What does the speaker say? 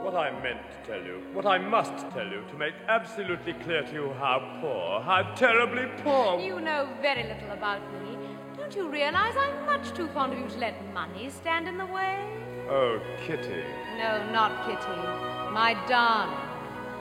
What I meant to tell you, what I must tell you, to make absolutely clear to you how terribly poor... You know very little about me. Don't you realize I'm much too fond of you to let money stand in the way? Oh, Kitty. No, not Kitty. My darling.